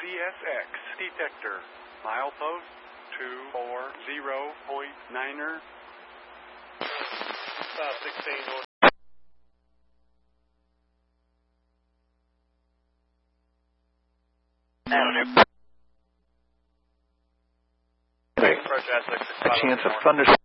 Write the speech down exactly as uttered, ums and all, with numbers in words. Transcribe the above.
C S X detector. Milepost two four zero point niner. South sixteen north. A chance of thunder.